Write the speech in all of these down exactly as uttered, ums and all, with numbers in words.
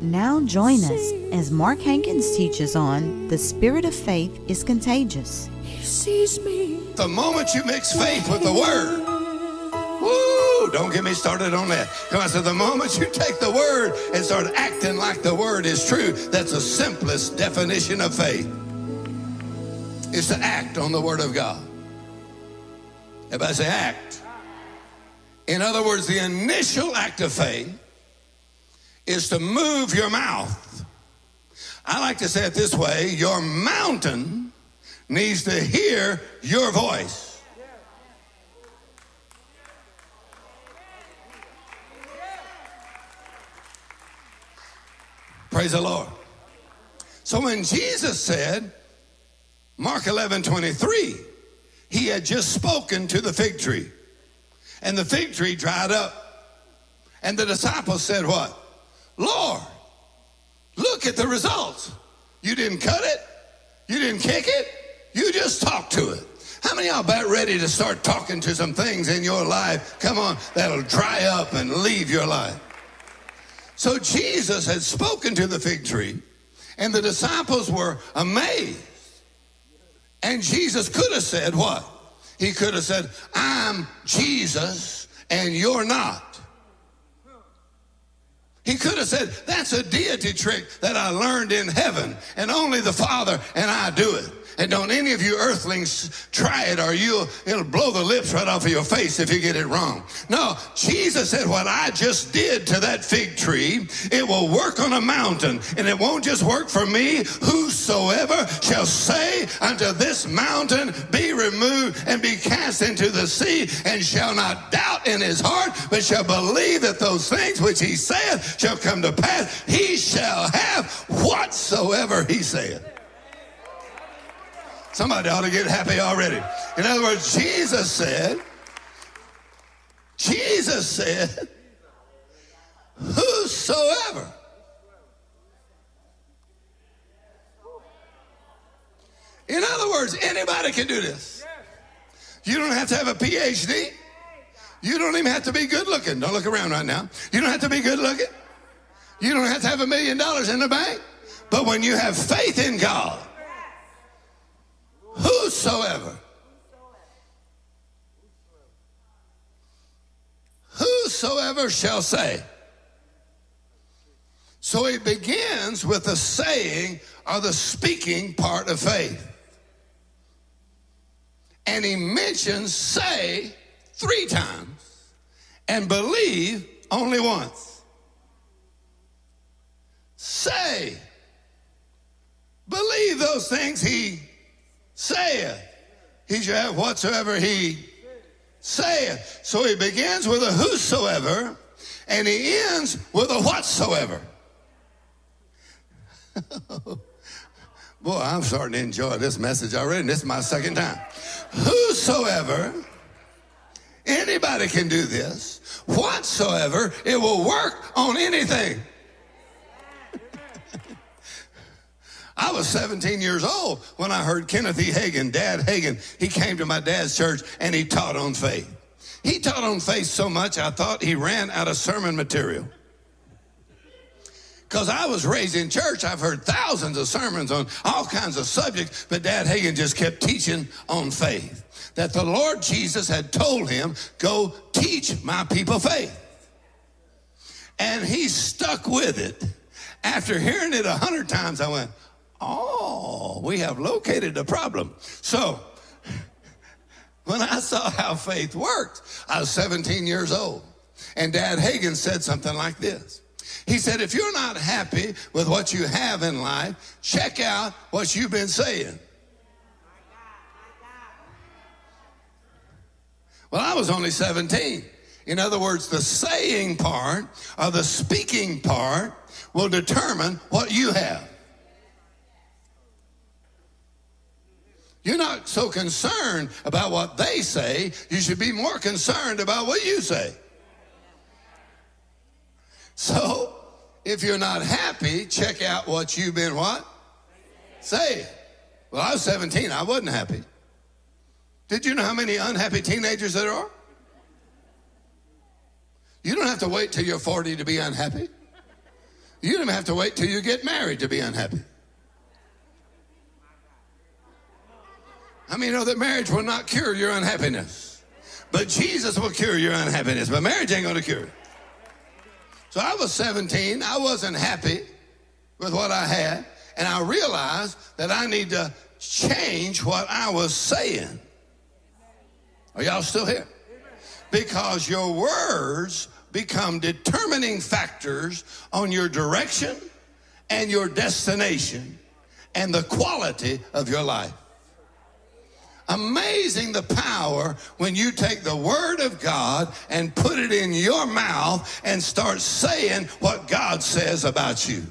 Now join us as Mark Hankins teaches on the spirit of faith is contagious. He sees me. The moment you mix faith with the word, woo, don't get me started on that. Come on, so the moment you take the word and start acting like the word is true, that's the simplest definition of faith. Is to act on the word of God. Everybody say act. In other words, the initial act of faith is to move your mouth. I like to say it this way: your mountain needs to hear your voice. Praise the Lord. So when Jesus said, Mark eleven twenty-three, he had just spoken to the fig tree, and the fig tree dried up, and the disciples said what? Lord, look at the results. You didn't cut it. You didn't kick it. You just talked to it. How many of y'all about ready to start talking to some things in your life? Come on, that'll dry up and leave your life. So Jesus had spoken to the fig tree, and the disciples were amazed. And Jesus could have said what? He could have said, I'm Jesus and you're not. He could have said, that's a deity trick that I learned in heaven, and only the Father and I do it. And don't any of you earthlings try it, or you'll, it'll blow the lips right off of your face if you get it wrong. No, Jesus said, what I just did to that fig tree, it will work on a mountain, and it won't just work for me. Whosoever shall say unto this mountain, be removed and be cast into the sea, and shall not doubt in his heart, but shall believe that those things which he saith shall come to pass, he shall have whatsoever he saith. Somebody ought to get happy already. In other words, Jesus said, Jesus said, whosoever. In other words, anybody can do this. You don't have to have a P H D. You don't even have to be good looking. Don't look around right now. You don't have to be good looking. You don't have to have a million dollars in the bank. But when you have faith in God, whosoever, whosoever shall say. So it begins with the saying or the speaking part of faith. And he mentions say three times and believe only once. Say, believe those things he saith. He shall have whatsoever he saith. So he begins with a whosoever and he ends with a whatsoever. Boy, I'm starting to enjoy this message already, and this is my second time. Whosoever, anybody can do this. Whatsoever, it will work on anything. I was seventeen years old when I heard Kenneth E. Hagin, Dad Hagin. He came to my dad's church and he taught on faith. He taught on faith so much I thought he ran out of sermon material. Because I was raised in church, I've heard thousands of sermons on all kinds of subjects, but Dad Hagin just kept teaching on faith. That the Lord Jesus had told him, go teach my people faith. And he stuck with it. After hearing it a hundred times, I went, oh, we have located the problem. So when I saw how faith worked, I was seventeen years old. And Dad Hagin said something like this. He said, if you're not happy with what you have in life, check out what you've been saying. Well, I was only seventeen. In other words, the saying part or the speaking part will determine what you have. You're not so concerned about what they say. You should be more concerned about what you say. So, if you're not happy, check out what you've been what? Say. Well, I was seventeen. I wasn't happy. Did you know how many unhappy teenagers there are? You don't have to wait till you're forty to be unhappy. You don't have to wait till you get married to be unhappy. How many know that marriage will not cure your unhappiness? But Jesus will cure your unhappiness. But marriage ain't going to cure it. So I was seventeen. I wasn't happy with what I had. And I realized that I need to change what I was saying. Are y'all still here? Because your words become determining factors on your direction and your destination and the quality of your life. Amazing the power when you take the word of God and put it in your mouth and start saying what God says about you.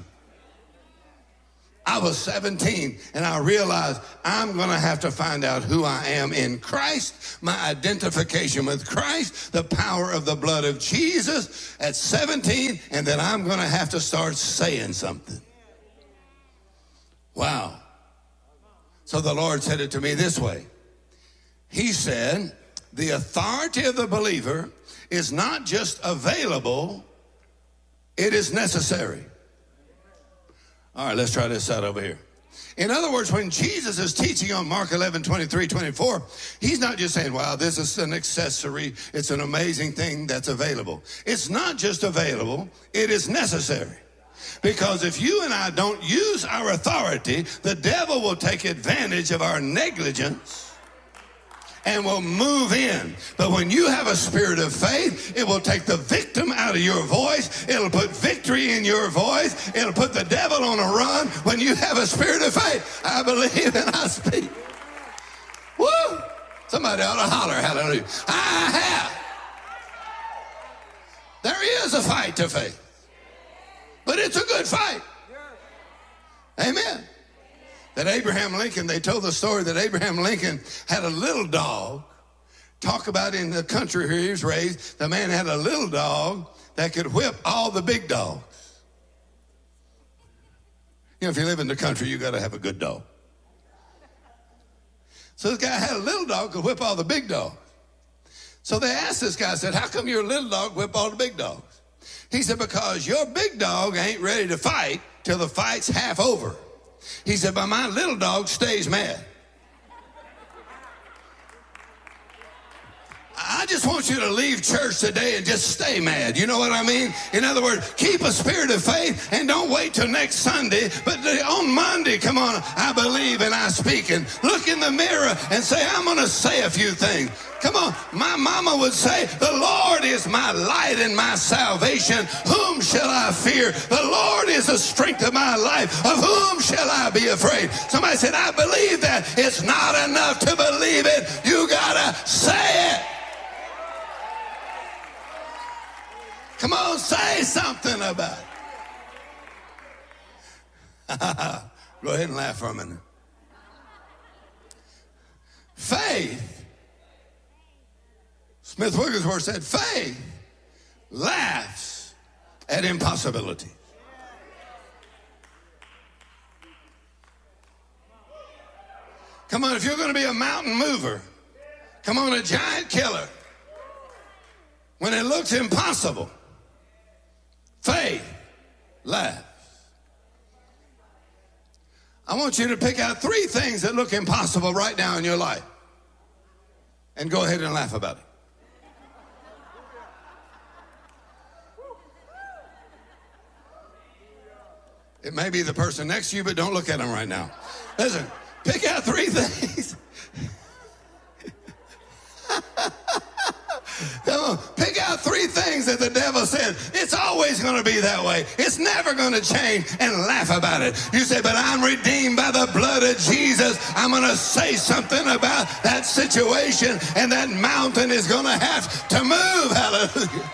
I was seventeen and I realized I'm going to have to find out who I am in Christ, my identification with Christ, the power of the blood of Jesus at seventeen, and then I'm going to have to start saying something. Wow. So the Lord said it to me this way. He said, the authority of the believer is not just available, it is necessary. All right, let's try this out over here. In other words, when Jesus is teaching on Mark eleven, twenty-three, twenty-four, he's not just saying, wow, this is an accessory. It's an amazing thing that's available. It's not just available, it is necessary. Because if you and I don't use our authority, the devil will take advantage of our negligence and will move in. But when you have a spirit of faith, it will take the victim out of your voice. It'll put victory in your voice. It'll put the devil on a run. When you have a spirit of faith, I believe and I speak. Woo! Somebody ought to holler, hallelujah. I have. There is a fight to faith. But it's a good fight. Amen. That Abraham Lincoln, they told the story that Abraham Lincoln had a little dog. Talk about in the country where he was raised, the man had a little dog that could whip all the big dogs. You know, if you live in the country, you got to have a good dog. So this guy had a little dog could whip all the big dogs. So they asked this guy, said, how come your little dog whip all the big dogs? He said, because your big dog ain't ready to fight till the fight's half over. He said, but my little dog stays mad. I just want you to leave church today and just stay mad. You know what I mean? In other words, keep a spirit of faith and don't wait till next Sunday. But on Monday, come on, I believe and I speak. And look in the mirror and say, I'm going to say a few things. Come on, my mama would say, the Lord is my light and my salvation. Whom shall I fear? The Lord is the strength of my life. Of whom shall I be afraid? Somebody said, I believe that. It's not enough to believe it. You got to say it. Come on, say something about it. Go ahead and laugh for a minute. Faith, Smith Wigglesworth said, faith laughs at impossibility. Come on, if you're going to be a mountain mover, come on, a giant killer, when it looks impossible, faith laughs. I want you to pick out three things that look impossible right now in your life and go ahead and laugh about it. It may be the person next to you, but don't look at them right now. Listen, pick out three things. Come on, pick out three things that the devil said, it's always going to be that way. It's never going to change, and laugh about it. You say, but I'm redeemed by the blood of Jesus. I'm going to say something about that situation, and that mountain is going to have to move. Hallelujah.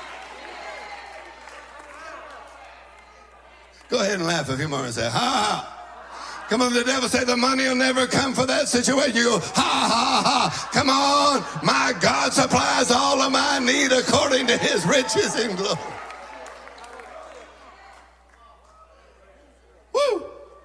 Go ahead and laugh a few more and say, ha ha. Come on, the devil say the money will never come for that situation. You go, ha, ha, ha. Come on, my God supplies all of my need according to his riches in glory. Woo.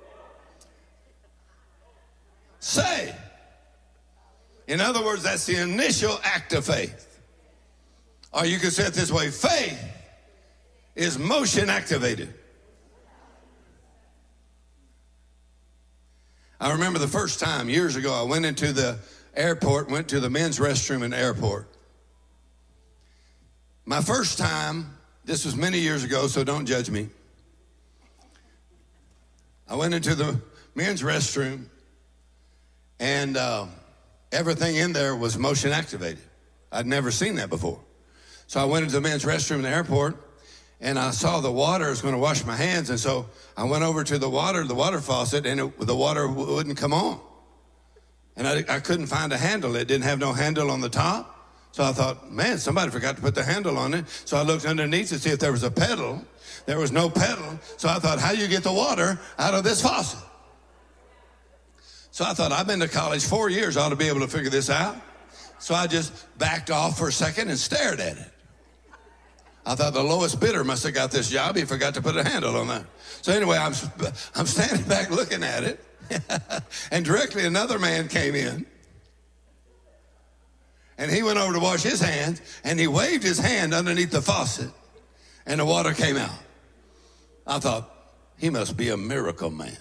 Say. In other words, that's the initial act of faith. Or you can say it this way, faith is motion activated. I remember the first time years ago, I went into the airport, went to the men's restroom in the airport. My first time, this was many years ago, so don't judge me. I went into the men's restroom, and uh, everything in there was motion activated. I'd never seen that before. So I went into the men's restroom in the airport, and I saw the water. I was going to wash my hands, and so I went over to the water, the water faucet, and it, the water w- wouldn't come on. And I, I couldn't find a handle. It didn't have no handle on the top. So I thought, man, somebody forgot to put the handle on it. So I looked underneath to see if there was a pedal. There was no pedal. So I thought, how do you get the water out of this faucet? So I thought, I've been to college four years. I ought to be able to figure this out. So I just backed off for a second and stared at it. I thought the lowest bidder must have got this job. He forgot to put a handle on that. So anyway, I'm, I'm standing back looking at it. And directly another man came in. And he went over to wash his hands, and he waved his hand underneath the faucet, and the water came out. I thought, he must be a miracle man.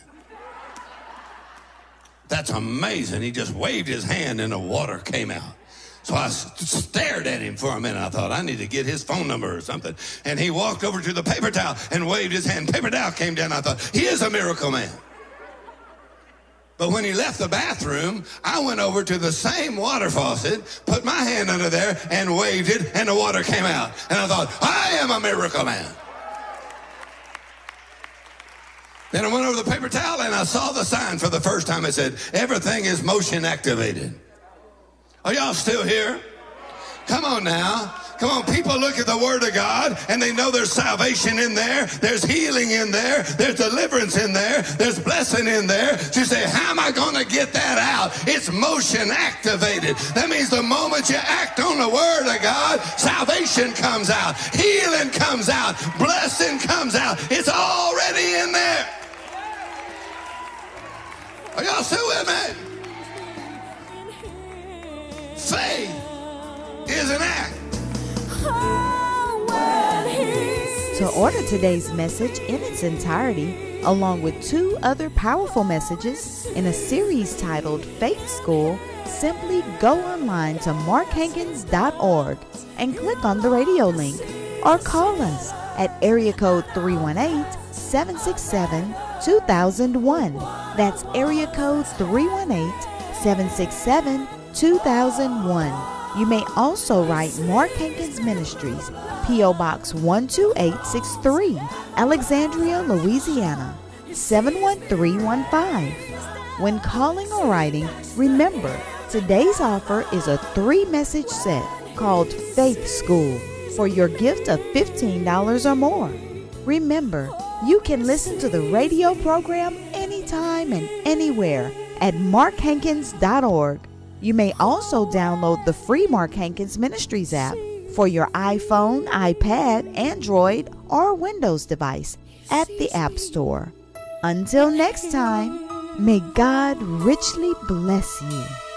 That's amazing. He just waved his hand, and the water came out. So I stared at him for a minute. I thought, I need to get his phone number or something. And he walked over to the paper towel and waved his hand. Paper towel came down. I thought, he is a miracle man. But when he left the bathroom, I went over to the same water faucet, put my hand under there, and waved it, and the water came out. And I thought, I am a miracle man. Then I went over the paper towel, and I saw the sign for the first time. It said, everything is motion activated. Are y'all still here? Come on now. Come on, people look at the Word of God, and they know there's salvation in there, there's healing in there, there's deliverance in there, there's blessing in there. So you say, how am I going to get that out? It's motion activated. That means the moment you act on the Word of God, salvation comes out, healing comes out, blessing comes out. It's already in there. Are y'all still with me? Faith is an act. To order today's message in its entirety, along with two other powerful messages in a series titled Faith School, simply go online to mark hankins dot org and click on the radio link, or call us at area code three one eight, seven six seven, two thousand one. That's area code three one eight, seven six seven, two thousand one. You may also write Mark Hankins Ministries, P O Box one two eight six three, Alexandria, Louisiana, seven one three one five. When calling or writing, remember, today's offer is a three-message set called Faith School for your gift of fifteen dollars or more. Remember, you can listen to the radio program anytime and anywhere at mark hankins dot org. You may also download the free Mark Hankins Ministries app for your iPhone, iPad, Android, or Windows device at the App Store. Until next time, may God richly bless you.